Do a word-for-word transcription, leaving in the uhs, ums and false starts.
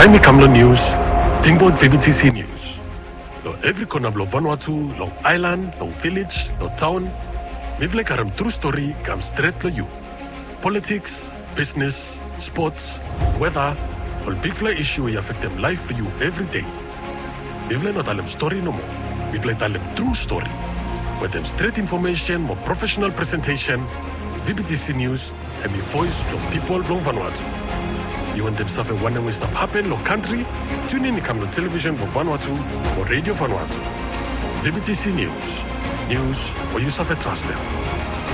Nine Kamlo News, Dingboard V B T C News. Lo every corner of Vanuatu, long island, long village, lo town. Mivle karam true story come straight to you. Politics, business, sports, weather, all big fly issue we affect them life for you every day. Mivle not tell story no more. Mivle tell them true story. With them straight information, more professional presentation, V B T C News, and me voice from people from Vanuatu. You want them something when we stop happen, lo country, tune in to come to television for Vanuatu or radio Vanuatu. V B T C News. News where you suffer trust them.